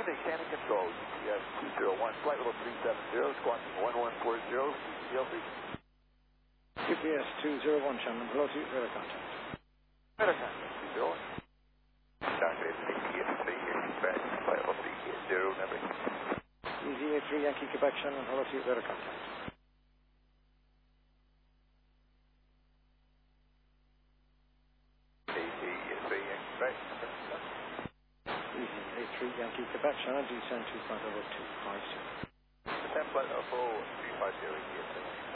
Sunday Shannon Control, GPS 201, flight level 370, squawking 1140, CLC. GPS 201, Shannon, hello to you, radar contact. Radar contact, 201. Dr. CPS 3, dispatch, flight level 380, number. EZA 3, Yankee, Quebec, Shannon, hello to you, radar contact. EZA 3, Yankee, Quebec, Shannon, descend 2.0250. Descend flight level 350,